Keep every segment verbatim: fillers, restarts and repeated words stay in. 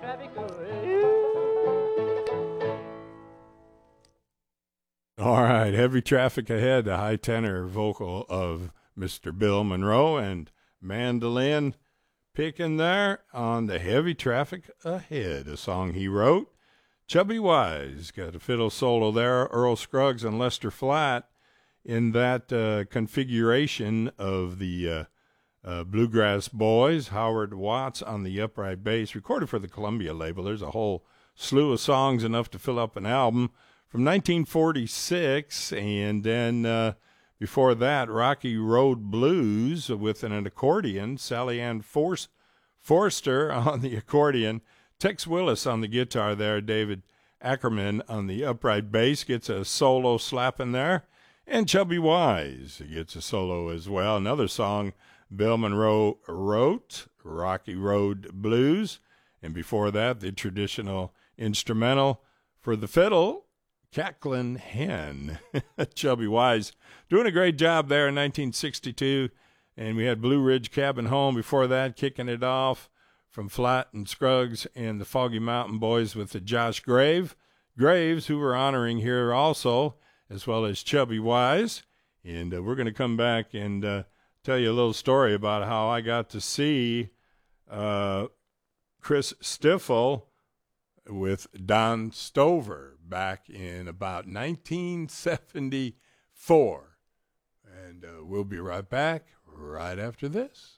All right, heavy traffic ahead, the high tenor vocal of Mister Bill Monroe and mandolin picking there on the heavy traffic ahead, a song he wrote. Chubby Wise got a fiddle solo there, Earl Scruggs and Lester Flatt in that uh, configuration of the uh, uh, Bluegrass Boys. Howard Watts on the upright bass, recorded for the Columbia label. There's a whole slew of songs, enough to fill up an album. From nineteen forty-six, and then uh, before that, Rocky Road Blues with an accordion, Sally Ann Force, Forster on the accordion, Tex Willis on the guitar there, David Ackerman on the upright bass gets a solo slap in there, and Chubby Wise gets a solo as well. Another song Bill Monroe wrote, Rocky Road Blues, and before that, the traditional instrumental for the fiddle, Cackling Hen. Chubby Wise doing a great job there in nineteen sixty-two. And we had Blue Ridge Cabin Home before that, kicking it off from Flatt and Scruggs and the Foggy Mountain Boys with the Josh Grave. Graves, who we're honoring here also, as well as Chubby Wise. And uh, we're going to come back and uh, tell you a little story about how I got to see uh, Chris Stifel with Don Stover back in about nineteen seventy-four. And uh, we'll be right back right after this.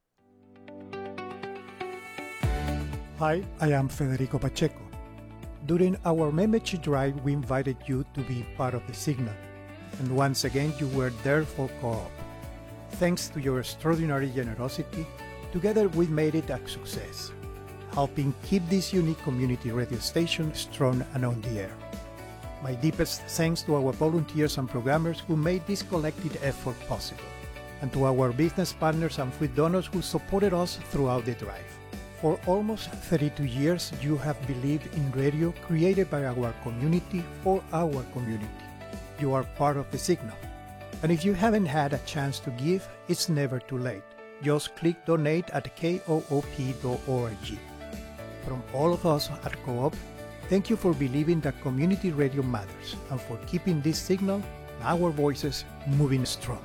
Hi, I am Federico Pacheco. During our membership drive, we invited you to be part of the Signal. And once again, you were there for co-op. Thanks to your extraordinary generosity, together we made it a success, helping keep this unique community radio station strong and on the air. My deepest thanks to our volunteers and programmers who made this collective effort possible, and to our business partners and food donors who supported us throughout the drive. For almost thirty-two years, you have believed in radio created by our community for our community. You are part of the Signal. And if you haven't had a chance to give, it's never too late. Just click donate at koop dot org. From all of us at Co-op, thank you for believing that community radio matters and for keeping this Signal, our voices, moving strong.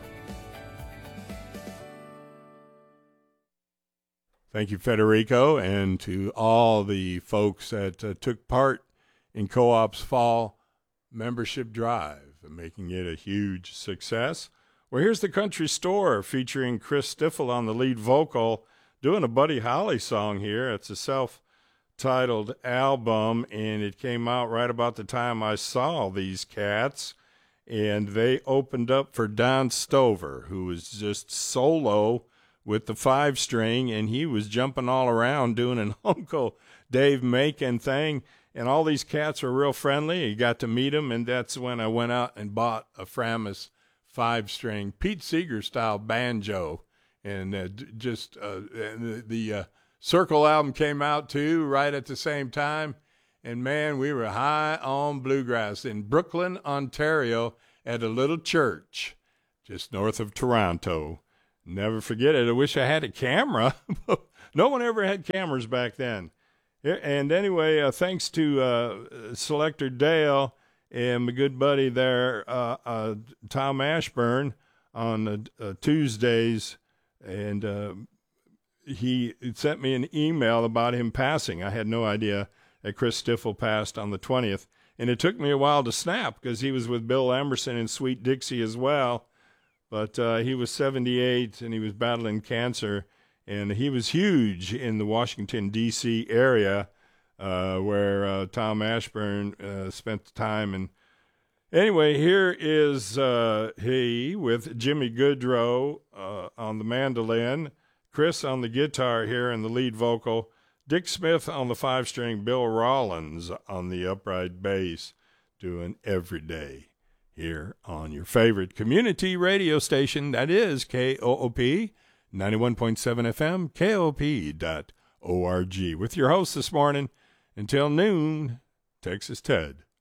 Thank you, Federico, and to all the folks that uh, took part in Co-op's fall membership drive, making it a huge success. Well, here's the Country Store featuring Chris Stifel on the lead vocal, doing a Buddy Holly song here. It's a self-titled album, and it came out right about the time I saw these cats, and they opened up for Don Stover, who was just solo with the five string, and he was jumping all around doing an Uncle Dave Macon thing, and all these cats were real friendly. You got to meet them, and that's when I went out and bought a Framus five string Pete Seeger style banjo, and uh, just uh, the, the uh, Circle album came out too right at the same time, and man, we were high on bluegrass in Brooklyn, Ontario, at a little church just north of Toronto. Never forget it. I wish I had a camera. No one ever had cameras back then. And anyway, uh, thanks to uh, Selector Dale and my good buddy there, uh, uh, Tom Ashburn, on uh, uh, Tuesdays, and uh, he sent me an email about him passing. I had no idea that Chris Stifel passed on the twentieth, and it took me a while to snap because he was with Bill Emerson in Sweet Dixie as well. But uh, he was seventy-eight, and he was battling cancer, and he was huge in the Washington, D C area uh, where uh, Tom Ashburn uh, spent time. And anyway, here is uh, he with Jimmy Goodrow uh, on the mandolin, Chris on the guitar here and the lead vocal, Dick Smith on the five-string, Bill Rollins on the upright bass, doing Every Day here on your favorite community radio station, that is K O O P, ninety-one point seven F M, K O P dot org. With your host this morning, until noon, Texas Ted.